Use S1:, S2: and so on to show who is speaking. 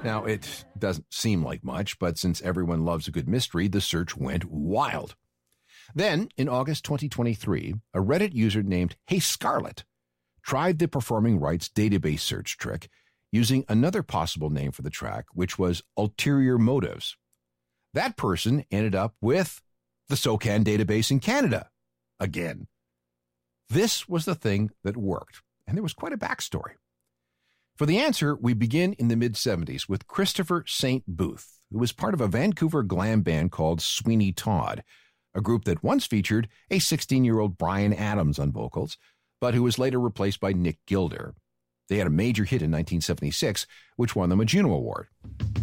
S1: Now, it doesn't seem like much, but since everyone loves a good mystery, the search went wild. Then, in August 2023, a Reddit user named Hey Scarlet tried the performing rights database search trick using another possible name for the track, which was Ulterior Motives. That person ended up with the SOCAN database in Canada again. This was the thing that worked, and there was quite a backstory. For the answer, we begin in the mid-'70s with Christopher St. Booth, who was part of a Vancouver glam band called Sweeney Todd, a group that once featured a 16-year-old Bryan Adams on vocals, but who was later replaced by Nick Gilder. They had a major hit in 1976, which won them a Juno Award.